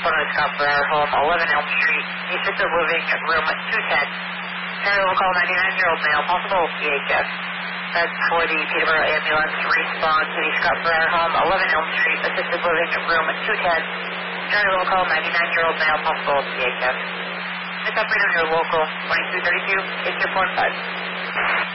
Scott Ferrer Home, 11 Elm Street, assisted living, room 210. General will call 99-year-old male, possible EHS. That's for the Peterborough ambulance. Respond to the Scott Ferrer Home, 11 Elm Street, assisted living, room 210. General will call 99-year-old male, possible EHS. This operator, your local 2232, 8445.